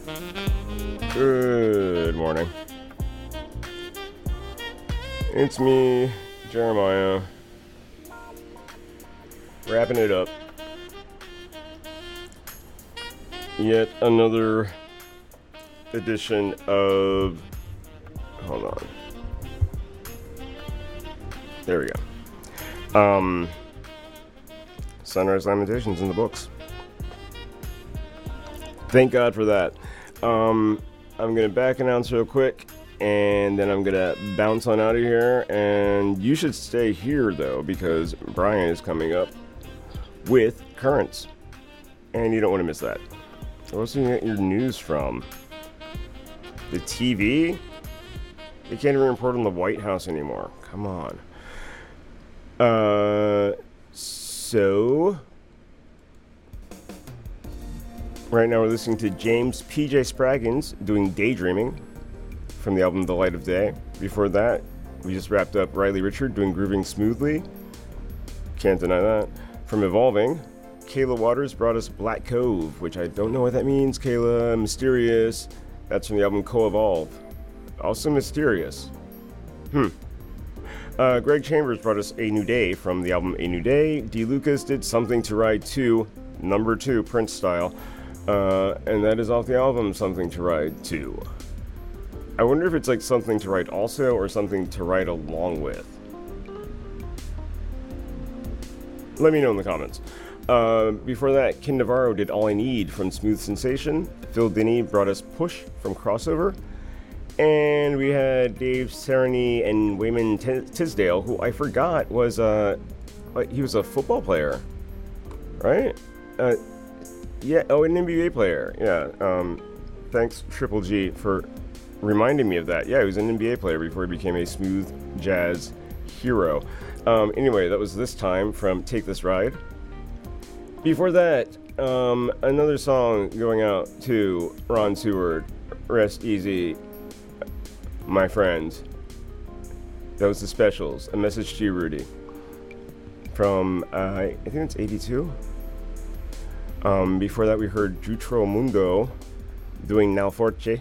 Good morning. It's me, Jeremiah, wrapping it up. Yet another edition of... Hold on. There we go. Sunrise Lamentations in the books. Thank God for that. I'm going to back announce real quick, and then I'm going to bounce on out of here. And you should stay here, though, because Brian is coming up with Currents. And you don't want to miss that. Where's you get your news from? The TV? They can't even report on the White House anymore. Come on. So... Right now we're listening to James P.J. Spraggins doing Daydreaming from the album The Light of Day. Before that, we just wrapped up Riley Richard doing Grooving Smoothly. Can't deny that. From Evolving, Kayla Waters brought us Black Cove, which I don't know what that means, Kayla. Mysterious. That's from the album Co-Evolve. Also mysterious. Greg Chambers brought us A New Day from the album A New Day. D. Lucas did Something to Ride 2, number 2, Prince style. And that is off the album Something to Ride 2. I wonder if it's like Something to Ride Also or Something to Ride Along With. Let me know in the comments. Before that, Ken Navarro did All I Need from Smooth Sensation. Phil Dinny brought us Push from Crossover. And we had Dave Cerny and Wayman Tisdale, who I forgot was he was a football player, right? Yeah, an NBA player. Yeah. Thanks, Triple G, for reminding me of that. Yeah, he was an NBA player before he became a smooth jazz hero. Anyway, that was This Time from Take This Ride. Before that, another song going out to Ron Seward. Rest easy, my friend. That was The Specials. A Message to You, Rudy. From, I think it's 82. Before that, we heard Jutro Mundo doing Nao Forte.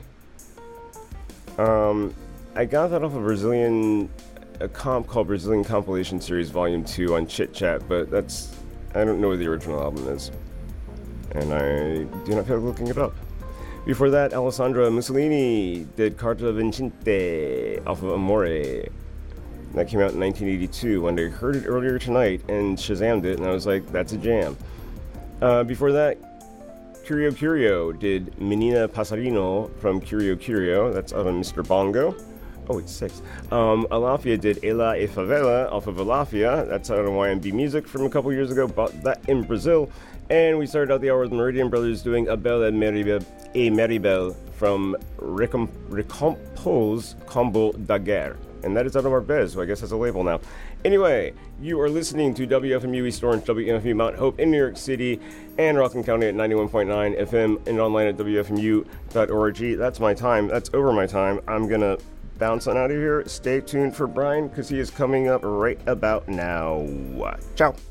I got that off of a comp called Brazilian Compilation Series Volume 2 on Chit Chat, but I don't know what the original album is. And I do not feel like looking it up. Before that, Alessandra Mussolini did Carta Vincente off of Amore. That came out in 1982, and I heard it earlier tonight and Shazammed it, and I was like, that's a jam. Before that, Curio Curio did Menina Pasarino from Curio Curio. That's out on Mr. Bongo. Oh, it's 6. Alafia did Ela e Favela off of Alafia. That's out on YMB Music from a couple years ago. Bought that in Brazil. And we started out the hour with Meridian Brothers doing Abel e Meribel from Recompose Combo da Guerre. And that is out of our Bez, so I guess that's a label now. Anyway, you are listening to WFMU East Orange, WFMU Mount Hope in New York City, and Rockland County at 91.9 FM, and online at WFMU.org. That's my time. That's over my time. I'm going to bounce on out of here. Stay tuned for Brian, because he is coming up right about now. Ciao.